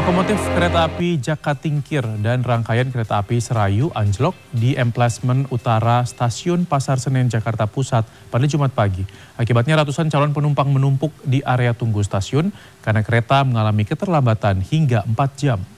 Lokomotif kereta api Jakatingkir dan rangkaian kereta api Serayu anjlok di emplasmen utara Stasiun Pasar Senen, Jakarta Pusat pada Jumat pagi. Akibatnya ratusan calon penumpang menumpuk di area tunggu stasiun karena kereta mengalami keterlambatan hingga 4 jam.